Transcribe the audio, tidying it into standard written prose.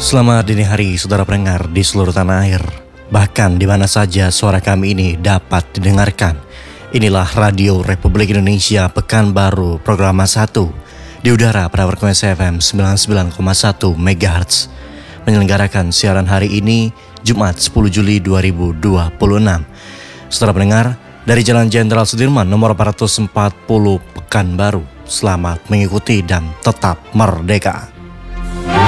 Selamat dini hari saudara pendengar di seluruh tanah air. Bahkan di mana saja suara kami ini dapat didengarkan. Inilah Radio Republik Indonesia Pekanbaru Program 1 di udara pada frekuensi FM 99,1 MHz. Menyelenggarakan siaran hari ini Jumat 10 Juli 2026. Saudara pendengar, dari Jalan Jenderal Sudirman nomor 440 Pekanbaru, selamat mengikuti dan tetap merdeka.